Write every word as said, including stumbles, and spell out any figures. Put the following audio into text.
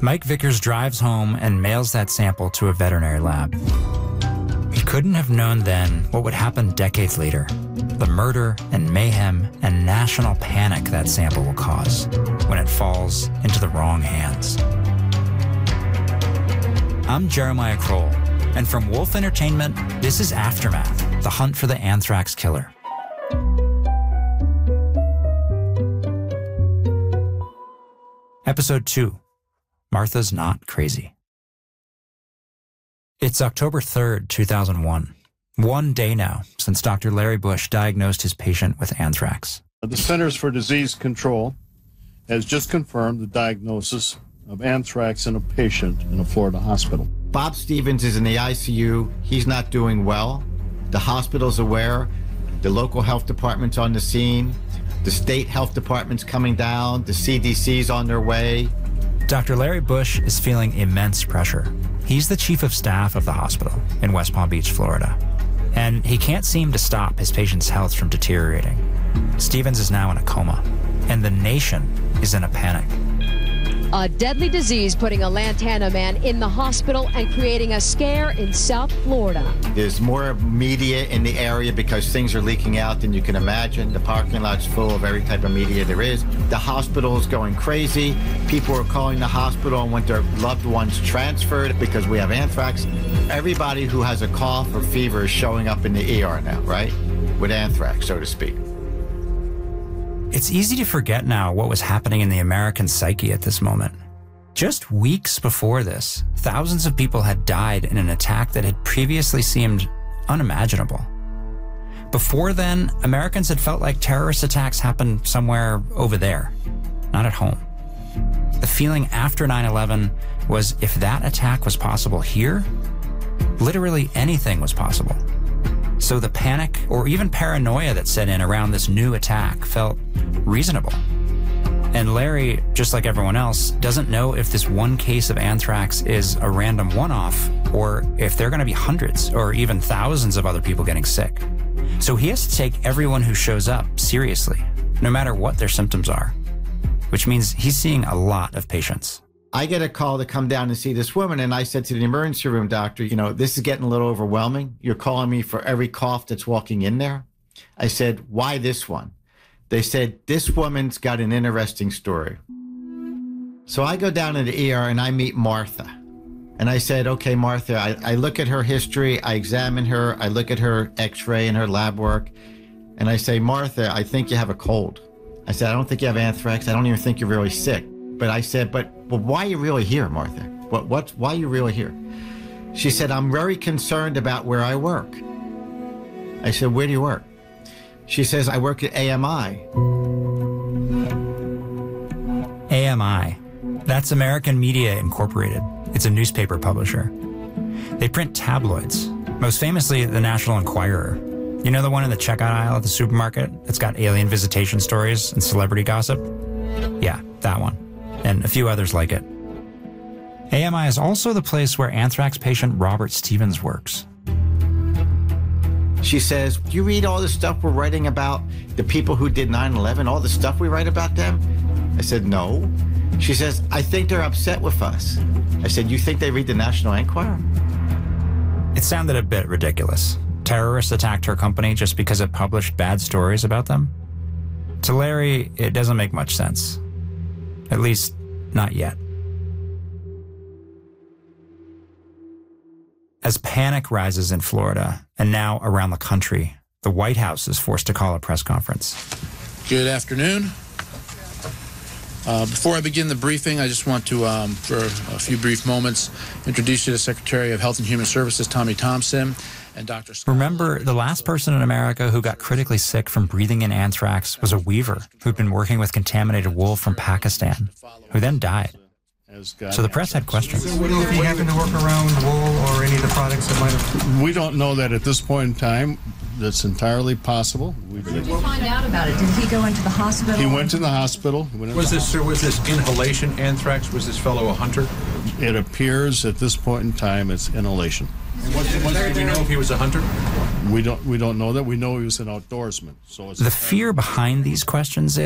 Mike Vickers drives home and mails that sample to a veterinary lab. He couldn't have known then what would happen decades later. The murder and mayhem and national panic that sample will cause when it falls into the wrong hands. I'm Jeremiah Kroll, and from Wolf Entertainment, this is Aftermath, the hunt for the anthrax killer. Episode two, Martha's Not Crazy. It's October third, two thousand one. One day now since Doctor Larry Bush diagnosed his patient with anthrax. The Centers for Disease Control has just confirmed the diagnosis of anthrax in a patient in a Florida hospital. Bob Stevens is in the I C U. He's not doing well. The hospital's aware. The local health department's on the scene. The state health department's coming down. The C D C's on their way. Doctor Larry Bush is feeling immense pressure. He's the chief of staff of the hospital in West Palm Beach, Florida. And he can't seem to stop his patient's health from deteriorating. Stevens is now in a coma, and the nation is in a panic. A deadly disease putting a Lantana man in the hospital and creating a scare in South Florida. There's more media in the area because things are leaking out than you can imagine. The parking lot's full of every type of media there is. The hospital's going crazy. People are calling the hospital and want their loved ones transferred because we have anthrax. Everybody who has a cough or fever is showing up in the E R now, right? With anthrax, so to speak. It's easy to forget now what was happening in the American psyche at this moment. Just weeks before this, thousands of people had died in an attack that had previously seemed unimaginable. Before then, Americans had felt like terrorist attacks happened somewhere over there, not at home. The feeling after nine eleven was if that attack was possible here, literally anything was possible. So the panic or even paranoia that set in around this new attack felt reasonable. And Larry, just like everyone else, doesn't know if this one case of anthrax is a random one-off or if there are going to be hundreds or even thousands of other people getting sick. So he has to take everyone who shows up seriously, no matter what their symptoms are, which means he's seeing a lot of patients. I get a call to come down and see this woman, and I said to the emergency room doctor, you know, this is getting a little overwhelming. You're calling me for every cough that's walking in there. I said, why this one? They said, this woman's got an interesting story. So I go down to the E R and I meet Martha. And I said, okay, Martha, I, I look at her history, I examine her, I look at her x-ray and her lab work, and I say, Martha, I think you have a cold. I said, I don't think you have anthrax. I don't even think you're really sick. But I said, but well, why are you really here, Martha? What, what, why are you really here? She said, I'm very concerned about where I work. I said, where do you work? She says, I work at A M I. A M I. That's American Media Incorporated. It's a newspaper publisher. They print tabloids, most famously the National Enquirer. You know the one in the checkout aisle at the supermarket that's got alien visitation stories and celebrity gossip? Yeah, that one. And a few others like it. A M I is also the place where anthrax patient Robert Stevens works. She says, do you read all the stuff we're writing about the people who did nine eleven, all the stuff we write about them? I said, no. She says, I think they're upset with us. I said, you think they read the National Enquirer? It sounded a bit ridiculous. Terrorists attacked her company just because it published bad stories about them? To Larry, it doesn't make much sense. At least, not yet. As panic rises in Florida, and now around the country, the White House is forced to call a press conference. Good afternoon. Uh, before I begin the briefing, I just want to, um, for a few brief moments, introduce you to Secretary of Health and Human Services, Tommy Thompson, and Doctor Scott. Remember, the last person in America who got critically sick from breathing in anthrax was a weaver who'd been working with contaminated wool from Pakistan, who then died. So the press had questions. So, if he happened to work around wool or any of the products that might have... We don't know that at this point in time. That's entirely possible. Did you find out about it? Did he go into the hospital? He went to the hospital. Was this, sir, was this inhalation anthrax? Was this fellow a hunter? It appears at this point in time it's inhalation. And what, what, did we know if he was a hunter? We don't, we don't know that. We know he was an outdoorsman. So it's the fear behind these questions is